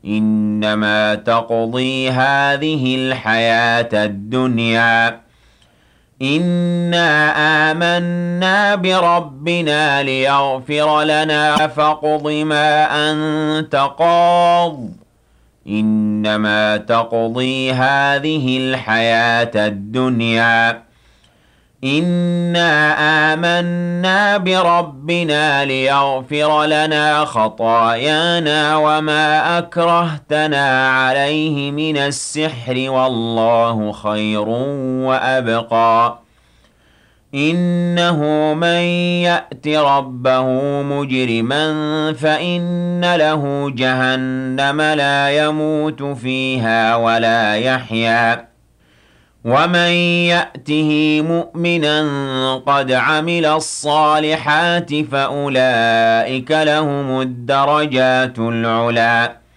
إنما تقضي هذه الحياة الدنيا إنا آمنا بربنا ليغفر لنا فاقض ما أنت قاض إنما تقضي هذه الحياة الدنيا إنا آمنا بربنا ليغفر لنا خطايانا وما أكرهتنا عليه من السحر والله خير وأبقى إنه من يأت ربه مجرما فإن له جهنم لا يموت فيها ولا يحيا ومن يأته مؤمنا قد عمل الصالحات فأولئك لهم الدرجات العلى